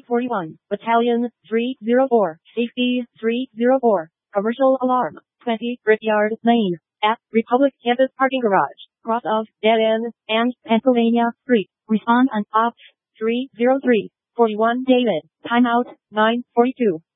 41, Battalion, 304, Safety, 304, Commercial Alarm, 20, Brickyard Lane, at Republic Campus Parking Garage, cross of Dead End and Pennsylvania Street. Respond on Ops 303, 41 David, timeout, 9:42.